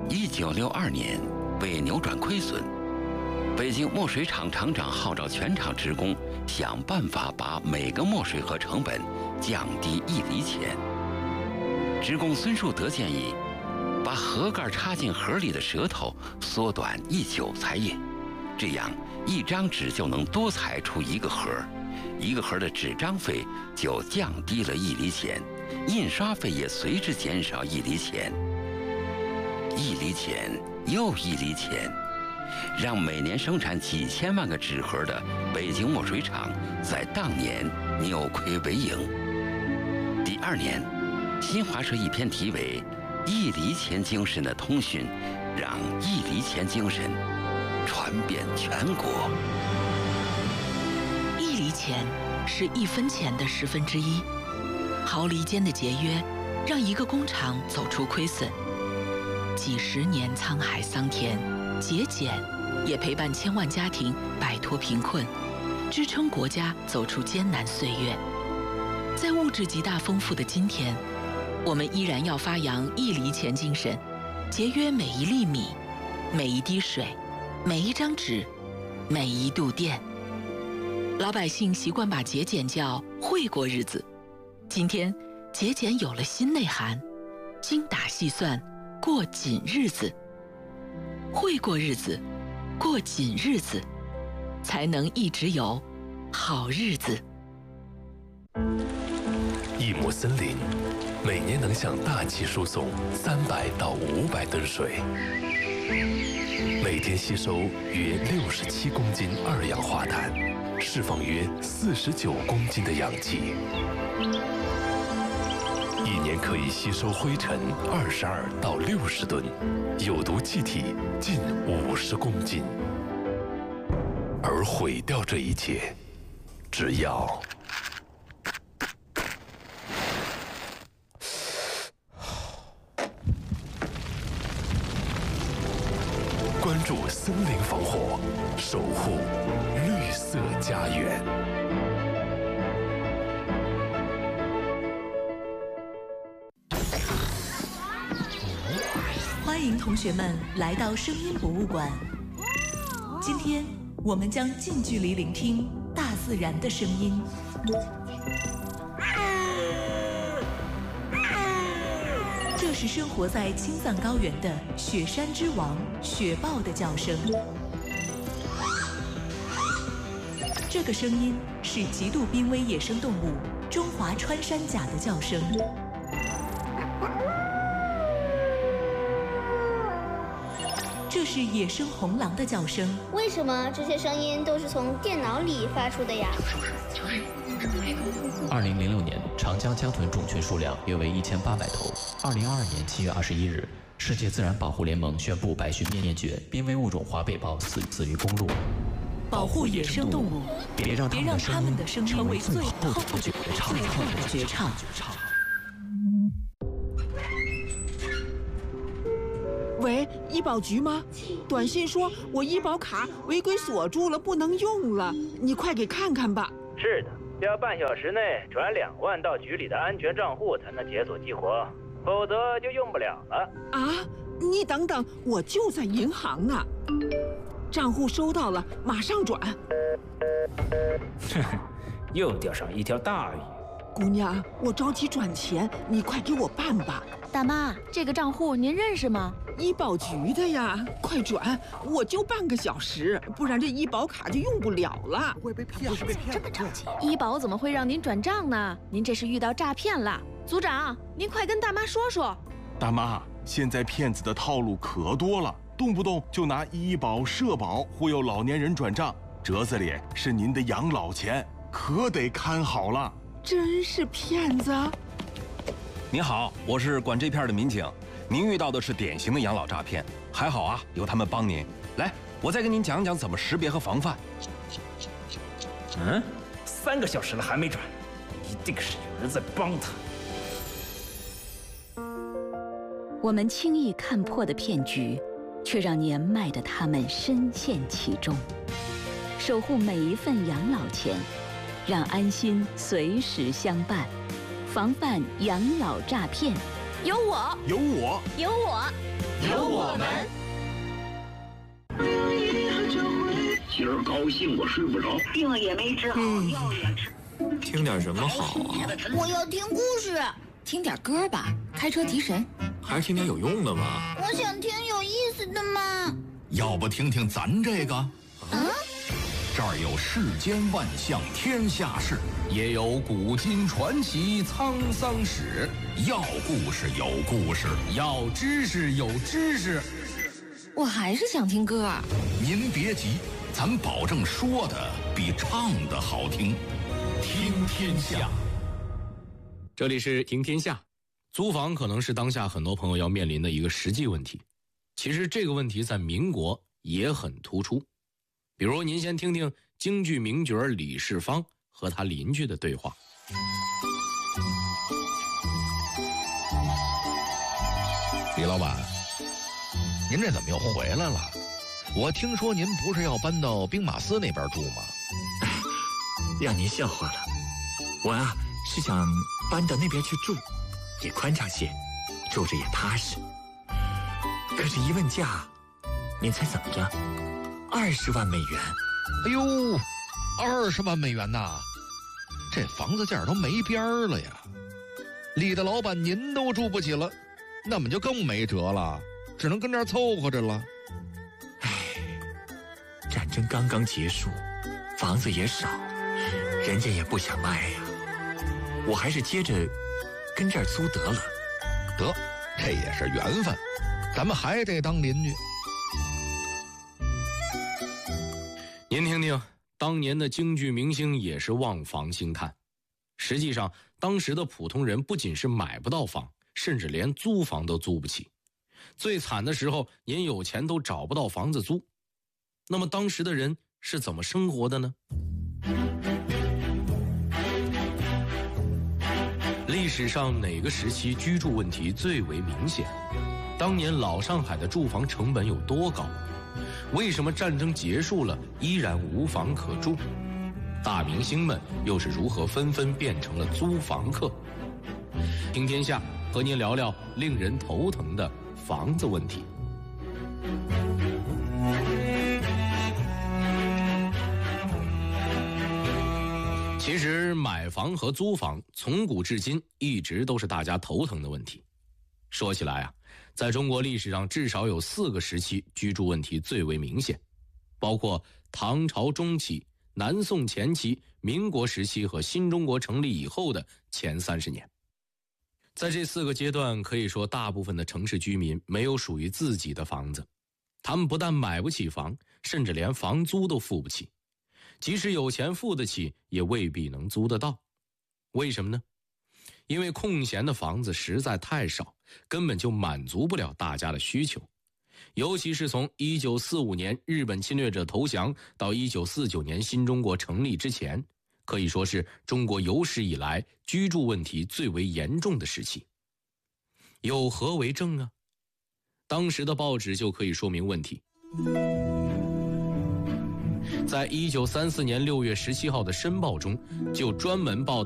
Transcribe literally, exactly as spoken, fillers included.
一九六二年，为扭转亏损，北京墨水厂厂长号召全厂职工想办法把每个墨水盒成本降低一厘钱。职工孙树德建议，把盒盖插进盒里的舌头缩短一九裁印，这样一张纸就能多裁出一个盒，一个盒的纸张费就降低了一厘钱，印刷费也随之减少一厘钱。一厘钱又一厘钱，让每年生产几千万个纸盒的北京墨水厂在当年扭亏为盈。第二年，新华社一篇题为《一厘钱精神》的通讯，让一厘钱精神传遍全国。 一厘钱是一分钱的十分之一，毫厘间的节约让一个工厂走出亏损。几十年沧海桑田，节俭也陪伴千万家庭摆脱贫困，支撑国家走出艰难岁月。在物质极大丰富的今天，我们依然要发扬一厘钱精神，节约每一粒米、每一滴水、每一张纸、每一度电。老百姓习惯把节俭叫会过日子，今天节俭有了新内涵，精打细算过紧日子。会过日子，过紧日子，才能一直有好日子。 一亩森林每年能向大气输送三百到五百吨水，每天吸收约六十七公斤二氧化碳，释放约四十九公斤的氧气。一年可以吸收灰尘二十二到六十吨，有毒气体近五十公斤。而毁掉这一切，只要关注森林防火，守护绿色家园。 欢迎同学们来到声音博物馆。今天我们将近距离聆听大自然的声音。这是生活在青藏高原的雪山之王雪豹的叫声。这个声音是极度濒危野生动物中华穿山甲的叫声。这是野生红狼的叫声。 为什么这些声音都是从电脑里发出的呀？ 二零零六年，长江江豚种群数量约为一千八百头。二零二二年七月二十一日，世界自然保护联盟宣布白须灭绝，濒危物种华北豹死死于公路。 保护野生动物， 别让别让他们的声音成为最后的绝唱。最后的绝唱。 喂，医保局吗？短信说我医保卡违规锁住了，不能用了，你快给看看吧。 是的，要半小时内转两万到局里的安全账户才能解锁激活，否则就用不了了。 啊，你等等，我就在银行呢。账户收到了，马上转。 哼，又钓上一条大鱼。 姑娘，我着急转钱，你快给我办吧。 大妈，这个账户您认识吗？ 医保局的呀，快转！我就半个小时，不然这医保卡就用不了了。 会被骗？不是这么着急？医保怎么会让您转账呢？您这是遇到诈骗了。组长，您快跟大妈说说。 大妈，现在骗子的套路可多了，动不动就拿医保、社保忽悠老年人转账，折子里是您的养老钱，可得看好了。 真是骗子！ 您好，我是管这片的民警。您遇到的是典型的养老诈骗，还好啊，有他们帮您。来，我再跟您讲讲怎么识别和防范。 嗯，三个小时了还没转，一定是有人在帮他。 我们轻易看破的骗局，却让年迈的他们深陷其中。守护每一份养老钱，让安心随时相伴，防范养老诈骗。 有我， 有我， 有我， 有我们。 今儿高兴我睡不着， 病也没治好，药也吃。 听点什么好啊？ 我要听故事。 听点歌吧，开车提神。 还是听点有用的吧。 我想听有意思的嘛。 要不听听咱这个？ 嗯。 这儿有世间万象天下事，也有古今传奇沧桑史。要故事有故事，要知识有知识。 我还是想听歌。 您别急，咱保证说的比唱的好听。听天下。 这里是听天下。租房可能是当下很多朋友要面临的一个实际问题。其实这个问题在民国也很突出。比如您先听听京剧名角李世芳和他邻居的对话。 李老板，您这怎么又回来了？我听说您不是要搬到兵马司那边住吗？ 让您笑话了，我啊是想搬到那边去住，也宽敞些，住着也踏实。可是，一问价，您猜怎么着？二十万美元。 哎呦，二十万美元呐！这房子价都没边儿了呀！李大老板您都住不起了，那么就更没辙了，只能跟这儿凑合着了。 唉，战争刚刚结束，房子也少，人家也不想卖呀。我还是接着跟这儿租得了。 得，这也是缘分，咱们还得当邻居。 您听听，当年的京剧明星也是望房兴叹。实际上，当时的普通人不仅是买不到房，甚至连租房都租不起。最惨的时候，您有钱都找不到房子租。那么当时的人是怎么生活的呢？历史上哪个时期居住问题最为明显？当年老上海的住房成本有多高？为什么战争结束了依然无房可住？大明星们又是如何纷纷变成了租房客？听天下和您聊聊令人头疼的房子问题。其实买房和租房从古至今一直都是大家头疼的问题。说起来啊，在中国历史上至少有四个时期居住问题最为明显，包括唐朝中期、南宋前期、民国时期和新中国成立以后的前三十年。在这四个阶段，可以说大部分的城市居民没有属于自己的房子，他们不但买不起房，甚至连房租都付不起，即使有钱付得起，也未必能租得到。为什么呢？因为空闲的房子实在太少，根本就满足不了大家的需求。尤其是从一九四五年日本侵略者投降到一九四九年新中国成立之前，可以说是中国有史以来居住问题最为严重的时期。有何为证啊？当时的报纸就可以说明问题。在一九三四年六月十七号的《申报》中，就专门报道